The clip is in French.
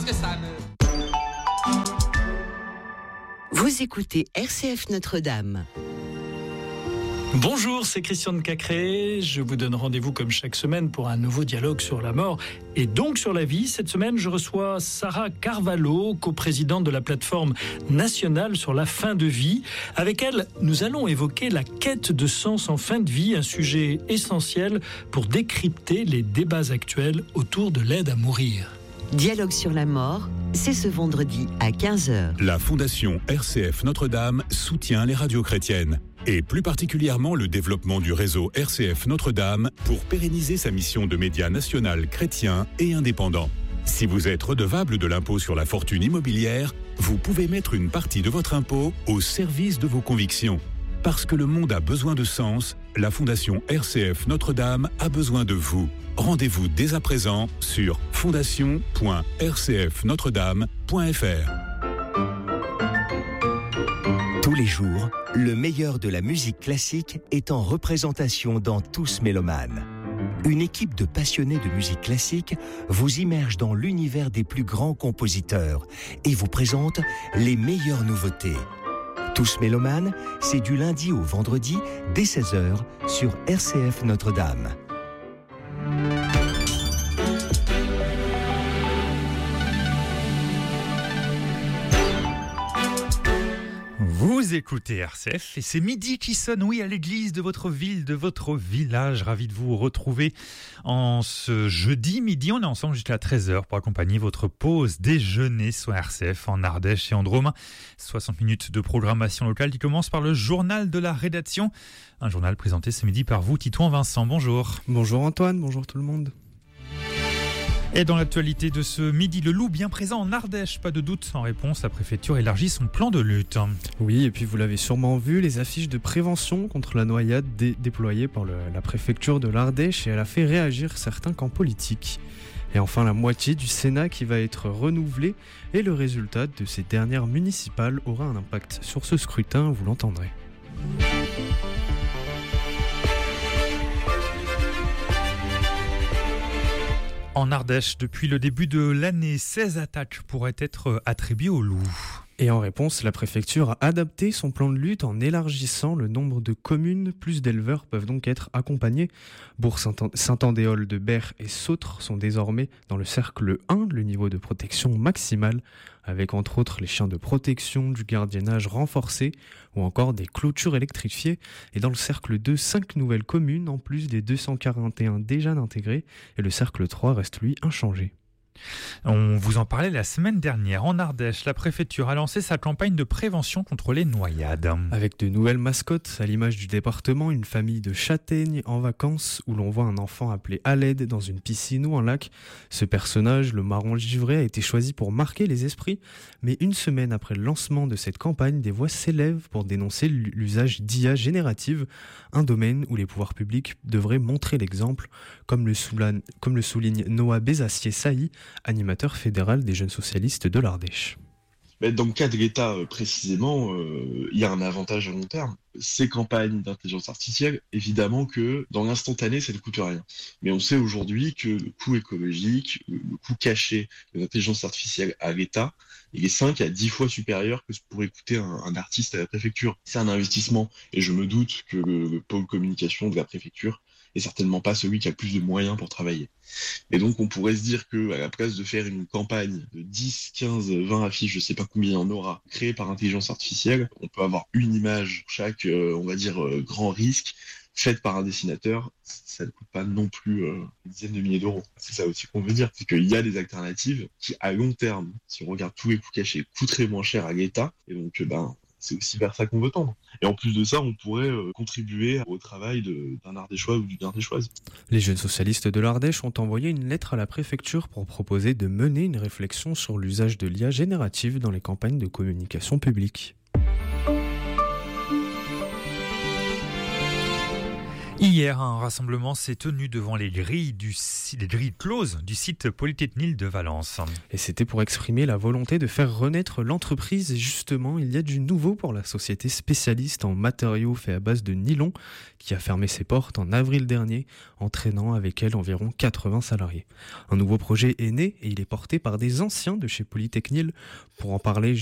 parce que ça me... Vous écoutez RCF Notre-Dame. Bonjour, c'est Christian de Cacré. Je vous donne rendez-vous comme chaque semaine pour un nouveau dialogue sur la mort et donc sur la vie. Cette semaine, je reçois Sarah Carvalho, coprésidente de la plateforme nationale sur la fin de vie. Avec elle, nous allons évoquer la quête de sens en fin de vie, un sujet essentiel pour décrypter les débats actuels autour de l'aide à mourir. Dialogue sur la mort, c'est ce vendredi à 15h. La Fondation RCF Notre-Dame soutient les radios chrétiennes et plus particulièrement le développement du réseau RCF Notre-Dame pour pérenniser sa mission de média national chrétien et indépendant. Si vous êtes redevable de l'impôt sur la fortune immobilière, vous pouvez mettre une partie de votre impôt au service de vos convictions. Parce que le monde a besoin de sens, la Fondation RCF Notre-Dame a besoin de vous. Rendez-vous dès à présent sur fondation.rcfnotredame.fr. Tous les jours, le meilleur de la musique classique est en représentation dans Tous Mélomanes. Une équipe de passionnés de musique classique vous immerge dans l'univers des plus grands compositeurs et vous présente les meilleures nouveautés. Tous Mélomanes, c'est du lundi au vendredi dès 16h sur RCF Notre-Dame. Vous écoutez RCF et c'est midi qui sonne, oui, à l'église de votre ville, de votre village. Ravi de vous retrouver en ce jeudi midi. On est ensemble jusqu'à 13h pour accompagner votre pause déjeuner sur RCF en Ardèche et en Drôme. 60 minutes de programmation locale qui commence par le journal de la rédaction. Un journal présenté ce midi par vous, Titouan Vincent. Bonjour. Bonjour Antoine, bonjour tout le monde. Et dans l'actualité de ce midi, le loup bien présent en Ardèche. Pas de doute, en réponse, la préfecture élargit son plan de lutte. Oui, et puis vous l'avez sûrement vu, les affiches de prévention contre la noyade déployées par la préfecture de l'Ardèche, et elle a fait réagir certains camps politiques. Et enfin, la moitié du Sénat qui va être renouvelé, et le résultat de ces dernières municipales aura un impact sur ce scrutin, vous l'entendrez. En Ardèche, depuis le début de l'année, 16 attaques pourraient être attribuées au loup. Et en réponse, la préfecture a adapté son plan de lutte en élargissant le nombre de communes. Plus d'éleveurs peuvent donc être accompagnés. Bourg-Saint-Andéol de Berre et Sautre sont désormais dans le cercle 1, le niveau de protection maximal, avec entre autres les chiens de protection, du gardiennage renforcé ou encore des clôtures électrifiées. Et dans le cercle 2, 5 nouvelles communes en plus des 241 déjà intégrées. Et le cercle 3 reste lui inchangé. On vous en parlait la semaine dernière. En Ardèche, la préfecture a lancé sa campagne de prévention contre les noyades. Avec de nouvelles mascottes, à l'image du département, une famille de châtaignes en vacances où l'on voit un enfant appelé à l'aide dans une piscine ou un lac. Ce personnage, le marron givré, a été choisi pour marquer les esprits. Mais une semaine après le lancement de cette campagne, des voix s'élèvent pour dénoncer l'usage d'IA générative, un domaine où les pouvoirs publics devraient montrer l'exemple, comme le souligne Noah Bézassier-Sailly, animateur fédéral des jeunes socialistes de l'Ardèche. Dans le cas de l'État précisément, il y a un avantage à long terme. Ces campagnes d'intelligence artificielle, évidemment que dans l'instantané, ça ne coûte rien. Mais on sait aujourd'hui que le coût écologique, le coût caché de l'intelligence artificielle à l'État, il est 5 à 10 fois supérieur que ce pourrait coûter un artiste à la préfecture. C'est un investissement et je me doute que le pôle communication de la préfecture est certainement pas celui qui a le plus de moyens pour travailler. Et donc on pourrait se dire que à la place de faire une campagne de 10, 15, 20 affiches, je sais pas combien il y en aura, créées par intelligence artificielle, on peut avoir une image pour chaque, on va dire, grand risque, faite par un dessinateur, ça ne coûte pas non plus des dizaines de milliers d'euros. C'est ça aussi qu'on veut dire, c'est qu'il y a des alternatives qui, à long terme, si on regarde tous les coûts cachés, coûteraient moins cher à l'État, et donc c'est aussi vers ça qu'on veut tendre. Et en plus de ça, on pourrait contribuer au travail d'un Ardéchois ou d'une Ardéchoise. Les jeunes socialistes de l'Ardèche ont envoyé une lettre à la préfecture pour proposer de mener une réflexion sur l'usage de l'IA générative dans les campagnes de communication publique. Hier, un rassemblement s'est tenu devant les grilles closes du site Polytechnique de Valence. Et c'était pour exprimer la volonté de faire renaître l'entreprise. Et justement, il y a du nouveau pour la société spécialiste en matériaux faits à base de nylon qui a fermé ses portes en avril dernier, entraînant avec elle environ 80 salariés. Un nouveau projet est né et il est porté par des anciens de chez Polytechnique. Pour en parler,